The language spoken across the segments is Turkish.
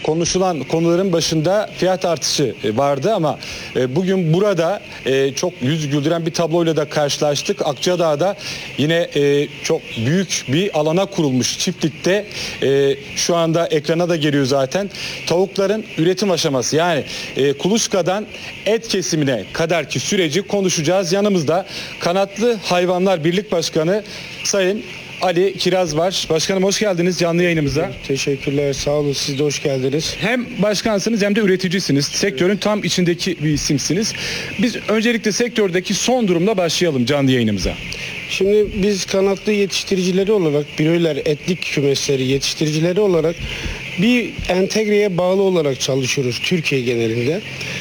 konuşulan konuların başında fiyat artışı vardı ama bugün burada çok yüz güldüren bir tabloyla da karşılaştık. Akçadağ'da yine çok büyük bir alana kurulmuş çiftlikte şu anda ekrana da geliyor zaten. Tavukların üretim aşaması, yani kuluçkadan et kesimine kadarki süreci konuşacağız. Yanımızda Kanatlı Hayvanlar Birlik Başkanı Sayın Ali Kiraz var. Başkanım, hoş geldiniz canlı yayınımıza. Teşekkürler, sağ olun, siz de hoş geldiniz. Hem başkansınız hem de üreticisiniz. Sektörün tam içindeki bir isimsiniz. Biz öncelikle sektördeki son durumla başlayalım canlı yayınımıza. Şimdi biz kanatlı yetiştiricileri olarak, broiler etlik kümesleri yetiştiricileri olarak bir entegreye bağlı olarak çalışıyoruz Türkiye genelinde.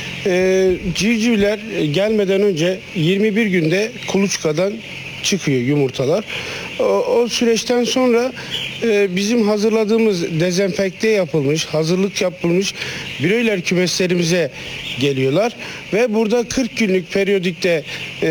Civcivler gelmeden önce 21 günde kuluçkadan çıkıyor yumurtalar. O süreçten sonra bizim hazırladığımız dezenfekte yapılmış, hazırlık yapılmış broiler kümeslerimize geliyorlar ve burada 40 günlük periyodikte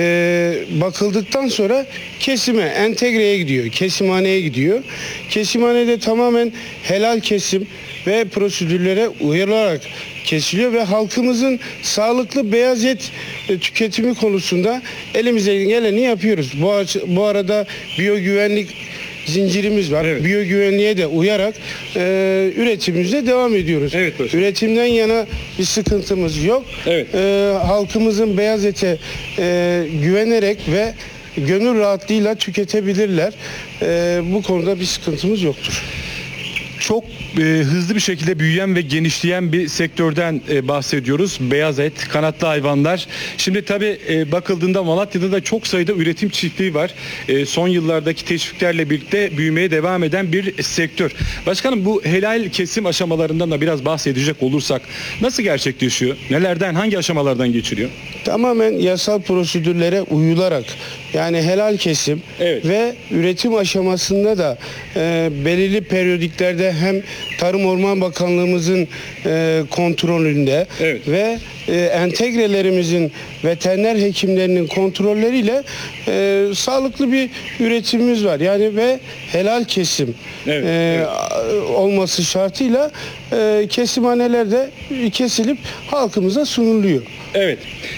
bakıldıktan sonra kesime, entegreye gidiyor, kesimhaneye gidiyor. Kesimhanede tamamen helal kesim ve prosedürlere uyularak kesiliyor ve halkımızın sağlıklı beyaz et tüketimi konusunda elimizden geleni yapıyoruz. Bu arada biyogüvenlik zincirimiz var. Evet. Biyogüvenliğe de uyarak üretimimize devam ediyoruz. Evet, üretimden yana bir sıkıntımız yok. Evet. Halkımızın beyaz ete güvenerek ve gönül rahatlığıyla tüketebilirler. Bu konuda bir sıkıntımız yoktur. Çok hızlı bir şekilde büyüyen ve genişleyen bir sektörden bahsediyoruz. Beyaz et, kanatlı hayvanlar. Şimdi tabii bakıldığında Malatya'da da çok sayıda üretim çiftliği var. Son yıllardaki teşviklerle birlikte büyümeye devam eden bir sektör. Başkanım, bu helal kesim aşamalarından da biraz bahsedecek olursak nasıl gerçekleşiyor? Nelerden, hangi aşamalardan geçiriyor? Tamamen yasal prosedürlere uyularak, yani helal kesim, evet, ve üretim aşamasında da belirli periyodiklerde hem Tarım Orman Bakanlığımızın kontrolünde, evet, ve entegrelerimizin veteriner hekimlerinin kontrolleriyle sağlıklı bir üretimimiz var. Yani ve helal kesim, evet, evet, olması şartıyla kesimhanelerde kesilip halkımıza sunuluyor. Evet.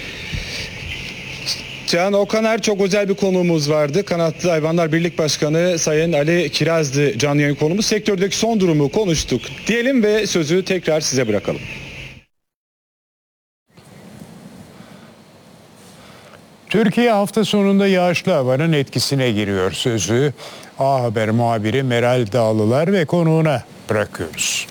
Can Okaner, çok özel bir konuğumuz vardı. Kanatlı Hayvanlar Birlik Başkanı Sayın Ali Kiraz'dı canlı yayın konumuz. Sektördeki son durumu konuştuk diyelim ve sözü tekrar size bırakalım. Türkiye hafta sonunda yağışlı havanın etkisine giriyor sözü A Haber muhabiri Meral Dağlılar ve konuğuna bırakıyoruz.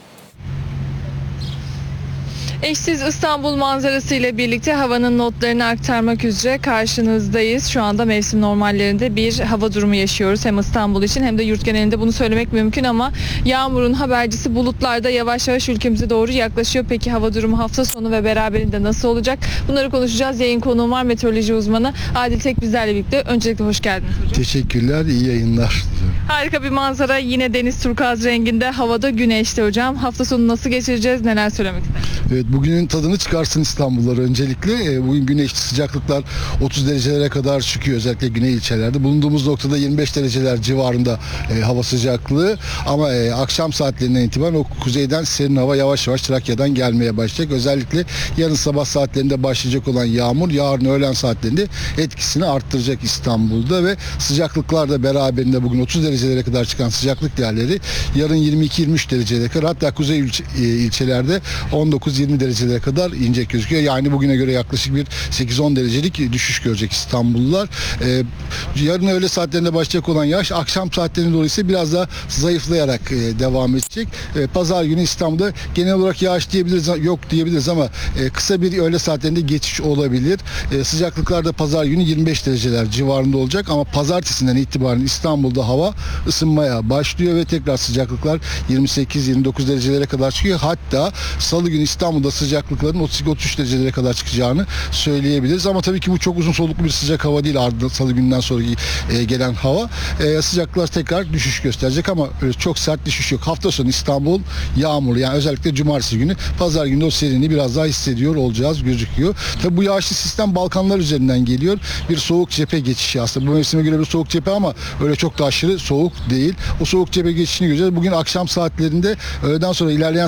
Eşsiz İstanbul manzarası ile birlikte havanın notlarını aktarmak üzere karşınızdayız. Şu anda mevsim normallerinde bir hava durumu yaşıyoruz. Hem İstanbul için hem de yurt genelinde bunu söylemek mümkün ama yağmurun habercisi bulutlarda yavaş yavaş ülkemize doğru yaklaşıyor. Peki hava durumu hafta sonu ve beraberinde nasıl olacak? Bunları konuşacağız. Yayın konuğum var, meteoroloji uzmanı Adil Tek bizlerle birlikte. Öncelikle hoş geldiniz hocam. Teşekkürler, iyi yayınlar. Harika bir manzara, yine deniz turkuaz renginde, havada güneşli hocam. Hafta sonu nasıl geçireceğiz? Neler söylemek istersiniz? Evet, bugünün tadını çıkarsın İstanbullular öncelikle. Bugün güneşli, sıcaklıklar 30 derecelere kadar çıkıyor, özellikle güney ilçelerde. Bulunduğumuz noktada 25 dereceler civarında hava sıcaklığı ama akşam saatlerinden itibaren o kuzeyden serin hava yavaş yavaş Trakya'dan gelmeye başlayacak. Özellikle yarın sabah saatlerinde başlayacak olan yağmur yarın öğlen saatlerinde etkisini arttıracak İstanbul'da ve sıcaklıklar da beraberinde bugün 30 derecelere kadar çıkan sıcaklık değerleri yarın 22-23 derecelere kadar, hatta kuzey ilçelerde 19-20 derecelere kadar inecek gözüküyor. Yani bugüne göre yaklaşık bir 8-10 derecelik düşüş görecek İstanbullular. Yarın öğle saatlerinde başlayacak olan yağış akşam saatlerinde doğru ise biraz daha zayıflayarak devam edecek. Pazar günü İstanbul'da genel olarak yağış yok diyebiliriz ama kısa bir öğle saatlerinde geçiş olabilir. Sıcaklıklar da pazar günü 25 dereceler civarında olacak ama pazartesinden itibaren İstanbul'da hava ısınmaya başlıyor ve tekrar sıcaklıklar 28-29 derecelere kadar çıkıyor. Hatta salı günü İstanbul'da sıcaklıkların 32-33 derecelere kadar çıkacağını söyleyebiliriz. Ama tabii ki bu çok uzun soluklu bir sıcak hava değil, ardından salı günden sonra gelen hava. Sıcaklıklar tekrar düşüş gösterecek ama çok sert düşüş yok. Hafta sonu İstanbul yağmurlu, yani özellikle cumartesi günü, pazar günü o serinliği biraz daha hissediyor olacağız gözüküyor. Tabii bu yağışlı sistem Balkanlar üzerinden geliyor. Bir soğuk cephe geçişi aslında. Bu mevsime göre bir soğuk cephe ama öyle çok da aşırı soğuk değil. O soğuk cephe geçişini göreceğiz. Bugün akşam saatlerinde öğleden sonra ilerleyen